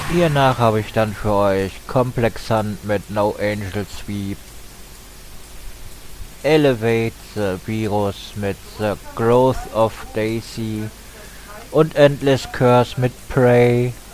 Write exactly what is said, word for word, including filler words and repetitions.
Hiernach habe ich dann für euch Complex Hunt mit No Angel Sweep, Elevate the Virus mit The Growth of Daisy und Endless Curse mit Prey.